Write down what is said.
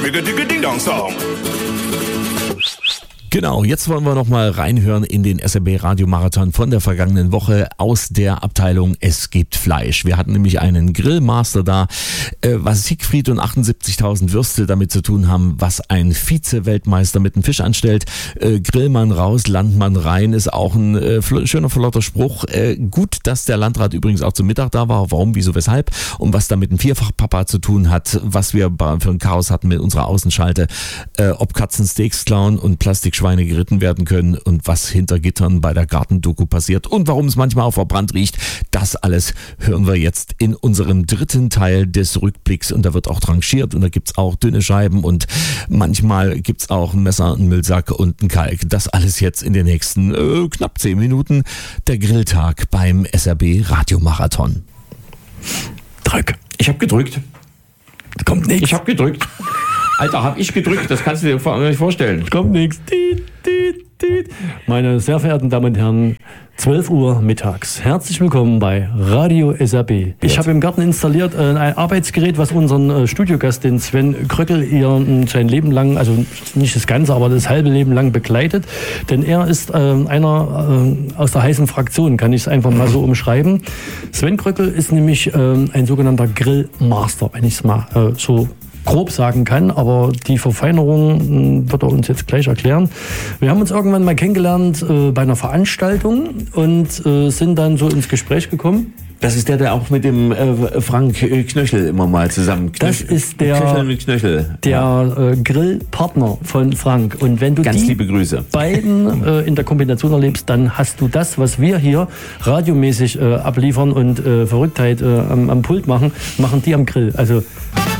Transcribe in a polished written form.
Ring-a-ding-a-ding-dong-song. Genau, jetzt wollen wir noch mal reinhören in den SRB Radiomarathon von der vergangenen Woche aus der Abteilung Es gibt Fleisch. Wir hatten nämlich einen Grillmaster da, was Siegfried und 78.000 Würste damit zu tun haben, was ein Vize-Weltmeister mit dem Fisch anstellt. Grillmann raus, Landmann rein, ist auch ein schöner verlauter Spruch. Gut, dass der Landrat übrigens auch zum Mittag da war. Warum, wieso, weshalb? Und was da mit dem Vierfachpapa zu tun hat, was wir für ein Chaos hatten mit unserer Außenschalte, ob Katzen Steaks klauen und Plastikschweine geritten werden können und was hinter Gittern bei der Gartendoku passiert und warum es manchmal auch verbrannt riecht, das alles hören wir jetzt in unserem dritten Teil des Rückblicks und da wird auch tranchiert und da gibt's auch dünne Scheiben und manchmal gibt's auch ein Messer, einen Müllsack und einen Kalk. Das alles jetzt in den nächsten knapp 10 Minuten. Der Grilltag beim SRB Radiomarathon. Drück. Ich habe gedrückt. Kommt nichts. Ich habe gedrückt. Alter, habe ich gedrückt, das kannst du dir nicht vorstellen. Kommt nichts. Meine sehr verehrten Damen und Herren, 12 Uhr mittags. Herzlich willkommen bei Radio SRB. Ich habe im Garten installiert ein Arbeitsgerät, was unseren Studiogast, den Sven Kröckel, sein Leben lang, also nicht das Ganze, aber das halbe Leben lang begleitet. Denn er ist einer aus der heißen Fraktion, kann ich es einfach mal so umschreiben. Sven Kröckel ist nämlich ein sogenannter Grillmaster, wenn ich es mal so grob sagen kann, aber die Verfeinerung wird er uns jetzt gleich erklären. Wir haben uns irgendwann mal kennengelernt bei einer Veranstaltung und sind dann so ins Gespräch gekommen. Das ist der auch mit dem Frank Knöchel immer mal zusammen. Das ist der Grillpartner von Frank. Und wenn du ganz liebe Grüße. Beiden in der Kombination erlebst, dann hast du das, was wir hier radiomäßig abliefern und Verrücktheit am Pult machen die am Grill. Also